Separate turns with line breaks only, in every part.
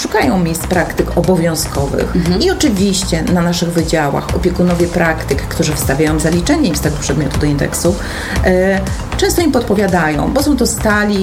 szukają miejsc praktyk obowiązkowych. I oczywiście na naszych wydziałach opiekunowie praktyk, którzy wstawiają zaliczenie im z tego przedmiotu do indeksu, często im podpowiadają, bo są to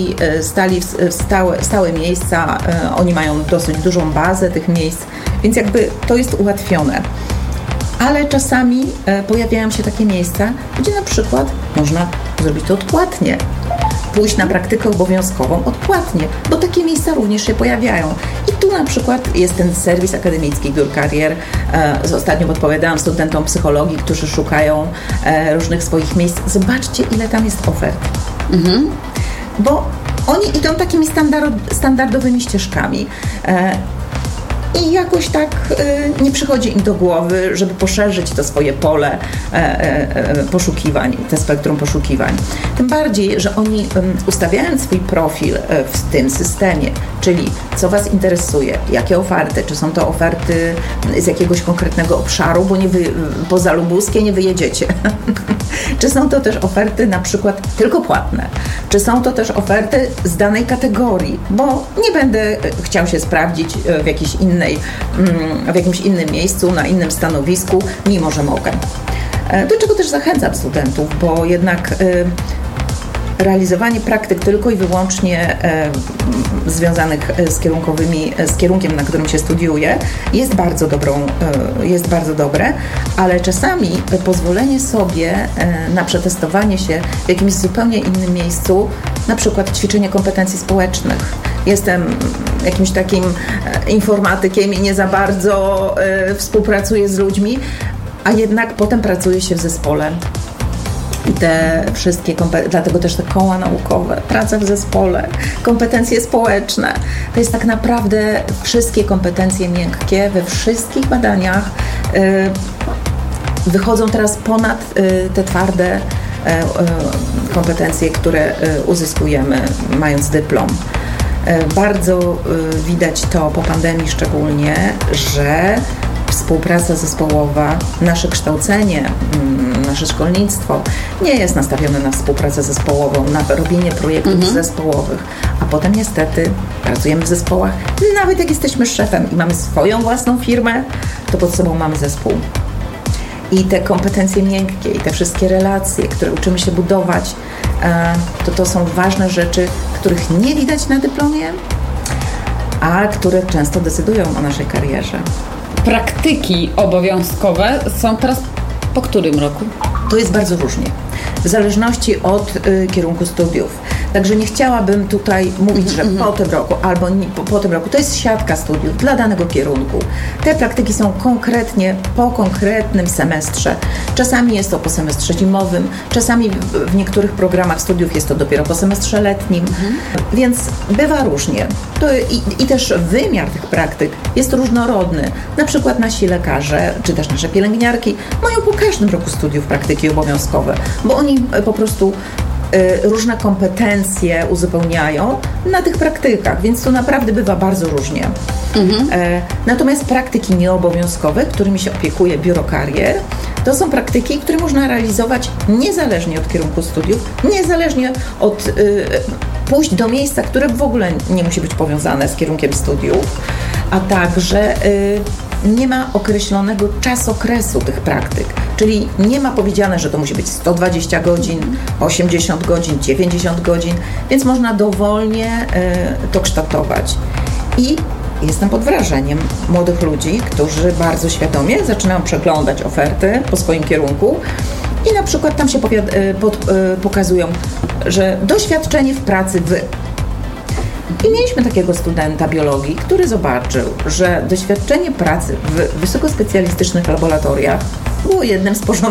stałe miejsca, oni mają dosyć dużą bazę tych miejsc, więc jakby to jest ułatwione. Ale czasami pojawiają się takie miejsca, gdzie na przykład można zrobić to odpłatnie. Pójść na praktykę obowiązkową odpłatnie, bo takie miejsca również się pojawiają. I tu na przykład jest ten serwis akademicki Biur Karier. Ostatnio podpowiadałam studentom psychologii, którzy szukają różnych swoich miejsc. Zobaczcie, ile tam jest ofert. Bo oni idą takimi standardowymi ścieżkami. I jakoś tak nie przychodzi im do głowy, żeby poszerzyć to swoje pole poszukiwań, te spektrum poszukiwań. Tym bardziej, że oni ustawiając swój profil w tym systemie, czyli co Was interesuje, jakie oferty, czy są to oferty z jakiegoś konkretnego obszaru, bo poza lubuskie nie wyjedziecie. Czy są to też oferty na przykład tylko płatne, czy są to też oferty z danej kategorii, bo nie będę chciał się sprawdzić w jakimś innym miejscu, na innym stanowisku, mimo że mogę. Do czego też zachęcam studentów, bo jednak realizowanie praktyk tylko i wyłącznie związanych z kierunkiem, na którym się studiuje, jest bardzo dobre, ale czasami pozwolenie sobie na przetestowanie się w jakimś zupełnie innym miejscu, na przykład ćwiczenie kompetencji społecznych. Jestem jakimś takim informatykiem i nie za bardzo współpracuję z ludźmi, a jednak potem pracuje się w zespole. I te wszystkie dlatego też te koła naukowe, praca w zespole, kompetencje społeczne. To jest tak naprawdę wszystkie kompetencje miękkie we wszystkich badaniach wychodzą teraz ponad te twarde kompetencje, które uzyskujemy mając dyplom. Bardzo widać to po pandemii szczególnie, że współpraca zespołowa, nasze kształcenie, nasze szkolnictwo nie jest nastawione na współpracę zespołową, na robienie projektów zespołowych, a potem niestety pracujemy w zespołach. Nawet jak jesteśmy szefem i mamy swoją własną firmę, to pod sobą mamy zespół. I te kompetencje miękkie i te wszystkie relacje, które uczymy się budować, to są ważne rzeczy, których nie widać na dyplomie, a które często decydują o naszej karierze.
Praktyki obowiązkowe są teraz po którym roku?
To jest bardzo różnie, w zależności od kierunku studiów. Także nie chciałabym tutaj mówić, że po tym roku albo po tym roku. To jest siatka studiów dla danego kierunku. Te praktyki są konkretnie po konkretnym semestrze. Czasami jest to po semestrze zimowym, czasami w niektórych programach studiów jest to dopiero po semestrze letnim, więc bywa różnie. I też wymiar tych praktyk jest różnorodny. Na przykład nasi lekarze, czy też nasze pielęgniarki mają po każdym roku studiów praktyki obowiązkowe, bo oni po prostu różne kompetencje uzupełniają na tych praktykach, więc to naprawdę bywa bardzo różnie. Natomiast praktyki nieobowiązkowe, którymi się opiekuje Biuro Karier, to są praktyki, które można realizować niezależnie od kierunku studiów, niezależnie od pójść do miejsca, które w ogóle nie musi być powiązane z kierunkiem studiów, a także nie ma określonego czasokresu tych praktyk, czyli nie ma powiedziane, że to musi być 120 godzin, 80 godzin, 90 godzin, więc można dowolnie to kształtować. I jestem pod wrażeniem młodych ludzi, którzy bardzo świadomie zaczynają przeglądać oferty po swoim kierunku i na przykład tam się pokazują, że doświadczenie w pracy I mieliśmy takiego studenta biologii, który zobaczył, że doświadczenie pracy w wysokospecjalistycznych laboratoriach było jednym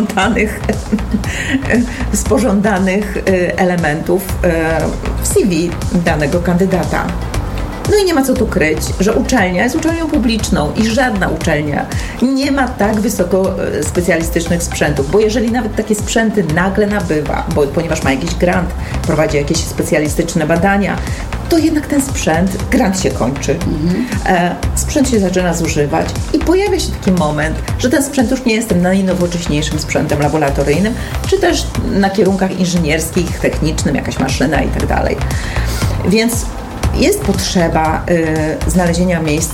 z pożądanych elementów w CV danego kandydata. No i nie ma co tu kryć, że uczelnia jest uczelnią publiczną i żadna uczelnia nie ma tak wysoko specjalistycznych sprzętów, bo jeżeli nawet takie sprzęty nagle nabywa, ponieważ ma jakiś grant, prowadzi jakieś specjalistyczne badania, to jednak ten grant się kończy, sprzęt się zaczyna zużywać i pojawia się taki moment, że ten sprzęt już nie jest tym najnowocześniejszym sprzętem laboratoryjnym, czy też na kierunkach inżynierskich, technicznym, jakaś maszyna i tak dalej. Więc jest potrzeba znalezienia miejsc